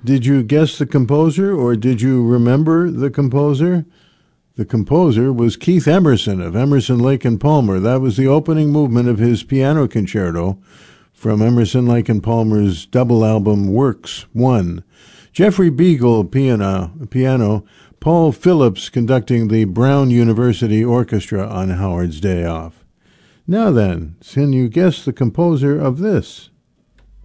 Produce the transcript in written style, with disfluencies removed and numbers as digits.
Did you guess the composer, or did you remember the composer? The composer was Keith Emerson of Emerson, Lake and Palmer. That was the opening movement of his piano concerto from Emerson, Lake and Palmer's double album Works 1. Jeffrey Beagle, piano. Paul Phillips conducting the Brown University Orchestra on Howard's Day Off. Now then, can you guess the composer of this?